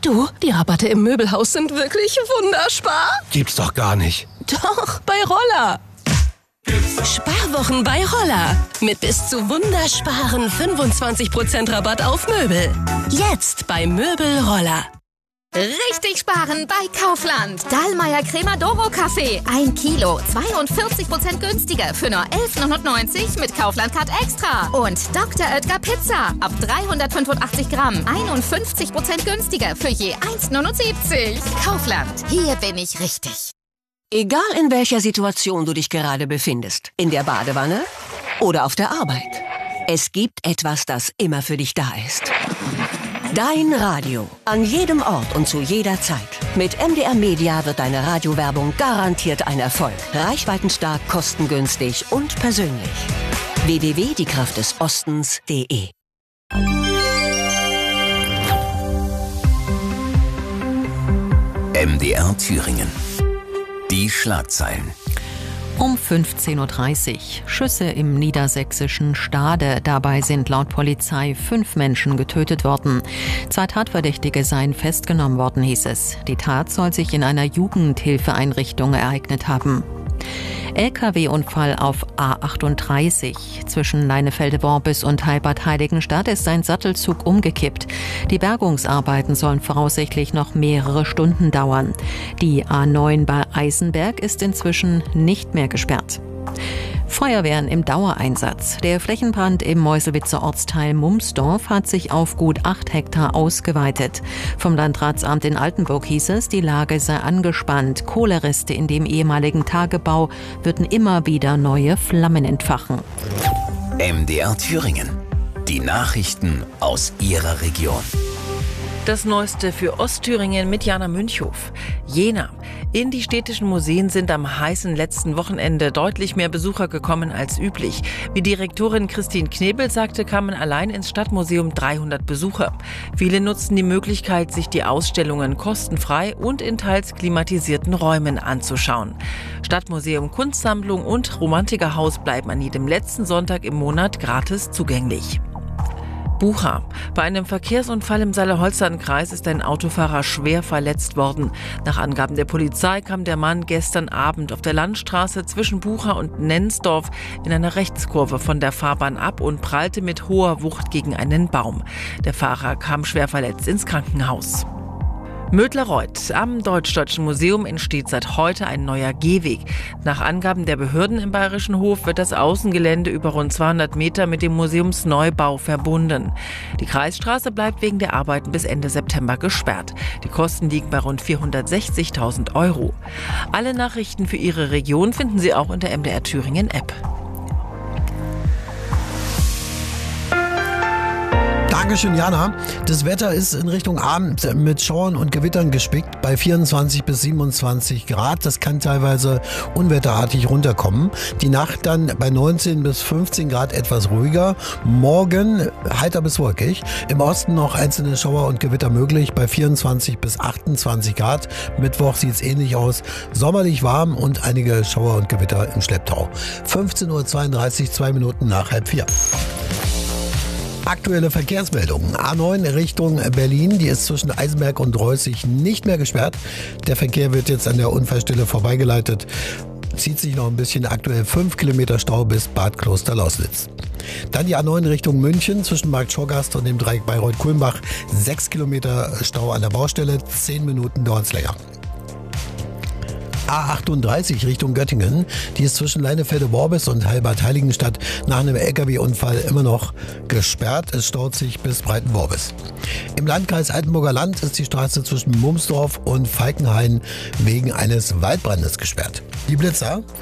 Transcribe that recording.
Du, die Rabatte im Möbelhaus sind wirklich wunderspar. Gibt's doch gar nicht. Doch, bei Roller. Sparwochen bei Roller. Mit bis zu wundersparen 25% Rabatt auf Möbel. Jetzt bei Möbel Roller. Richtig sparen bei Kaufland. Dallmayr Cremadoro Kaffee. 1 Kilo, 42% günstiger für nur 11,99 mit Kaufland-Card Extra. Und Dr. Oetker Pizza. Ab 385 Gramm, 51% günstiger für je 1,79. Kaufland, hier bin ich richtig. Egal in welcher Situation du dich gerade befindest. In der Badewanne oder auf der Arbeit. Es gibt etwas, das immer für dich da ist. Dein Radio. An jedem Ort und zu jeder Zeit. Mit MDR Media wird deine Radiowerbung garantiert ein Erfolg. Reichweitenstark, kostengünstig und persönlich. www.diekraftdesostens.de MDR Thüringen. Die Schlagzeilen. Um 15.30 Uhr. Schüsse im niedersächsischen Stade. Dabei sind laut Polizei 5 Menschen getötet worden. 2 Tatverdächtige seien festgenommen worden, hieß es. Die Tat soll sich in einer Jugendhilfeeinrichtung ereignet haben. LKW-Unfall auf A38. Zwischen Leinefelde-Worbis und Heilbad Heiligenstadt ist ein Sattelzug umgekippt. Die Bergungsarbeiten sollen voraussichtlich noch mehrere Stunden dauern. Die A9 bei Eisenberg ist inzwischen nicht mehr gesperrt. Feuerwehren im Dauereinsatz. Der Flächenbrand im Meuselwitzer Ortsteil Mumsdorf hat sich auf gut 8 Hektar ausgeweitet. Vom Landratsamt in Altenburg hieß es, die Lage sei angespannt. Kohlereste in dem ehemaligen Tagebau würden immer wieder neue Flammen entfachen. MDR Thüringen. Die Nachrichten aus Ihrer Region. Das Neueste für Ostthüringen mit Jana Münchhof. Jena. In die städtischen Museen sind am heißen letzten Wochenende deutlich mehr Besucher gekommen als üblich. Wie Direktorin Christine Knebel sagte, kamen allein ins Stadtmuseum 300 Besucher. Viele nutzten die Möglichkeit, sich die Ausstellungen kostenfrei und in teils klimatisierten Räumen anzuschauen. Stadtmuseum, Kunstsammlung und Romantikerhaus bleiben an jedem letzten Sonntag im Monat gratis zugänglich. Bucha. Bei einem Verkehrsunfall im Saale-Holstein-Kreis ist ein Autofahrer schwer verletzt worden. Nach Angaben der Polizei kam der Mann gestern Abend auf der Landstraße zwischen Bucha und Nensdorf in einer Rechtskurve von der Fahrbahn ab und prallte mit hoher Wucht gegen einen Baum. Der Fahrer kam schwer verletzt ins Krankenhaus. Mödlareuth. Am Deutsch-Deutschen Museum entsteht seit heute ein neuer Gehweg. Nach Angaben der Behörden im Bayerischen Hof wird das Außengelände über rund 200 Meter mit dem Museumsneubau verbunden. Die Kreisstraße bleibt wegen der Arbeiten bis Ende September gesperrt. Die Kosten liegen bei rund 460.000 €. Alle Nachrichten für Ihre Region finden Sie auch in der MDR Thüringen App. Dankeschön, Jana. Das Wetter ist in Richtung Abend mit Schauern und Gewittern gespickt bei 24 bis 27 Grad. Das kann teilweise unwetterartig runterkommen. Die Nacht dann bei 19 bis 15 Grad etwas ruhiger. Morgen heiter bis wolkig. Im Osten noch einzelne Schauer und Gewitter möglich bei 24 bis 28 Grad. Mittwoch sieht es ähnlich aus. Sommerlich warm und einige Schauer und Gewitter im Schlepptau. 15.32 Uhr, 2 Minuten nach 3:30. Aktuelle Verkehrsmeldungen. A9 Richtung Berlin, die ist zwischen Eisenberg und Reußig nicht mehr gesperrt. Der Verkehr wird jetzt an der Unfallstelle vorbeigeleitet. Zieht sich noch ein bisschen, aktuell 5 Kilometer Stau bis Bad Kloster-Laußlitz. Dann die A9 Richtung München zwischen Markt Schorgast und dem Dreieck Bayreuth-Kulmbach. 6 Kilometer Stau an der Baustelle, 10 Minuten dauert es länger. A38 Richtung Göttingen, die ist zwischen Leinefelde-Worbis und Heilbad Heiligenstadt nach einem LKW-Unfall immer noch gesperrt. Es staut sich bis Breitenworbis. Im Landkreis Altenburger Land ist die Straße zwischen Mumsdorf und Falkenhain wegen eines Waldbrandes gesperrt. Die Blitzer.